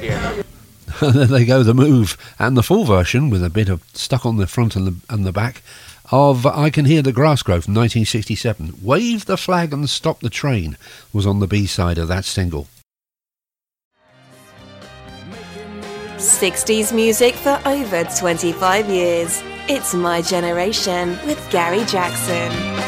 And there they go, The Move, and the full version with a bit of stuck on the front and the back of I Can Hear the Grass Grow from 1967. Wave the Flag and Stop the Train was on the B-side of that single. 60s music for over 25 years. It's My Generation with Gary Jackson.